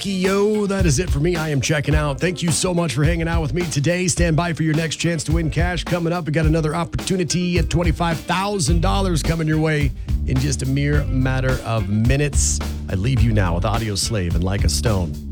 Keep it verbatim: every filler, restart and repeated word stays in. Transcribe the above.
Yo, that is it for me. I am checking out. Thank you so much for hanging out with me today. Stand by for your next chance to win cash coming up. We got another opportunity at twenty-five thousand dollars coming your way in just a mere matter of minutes. I leave you now with Audio Slave and Like a Stone.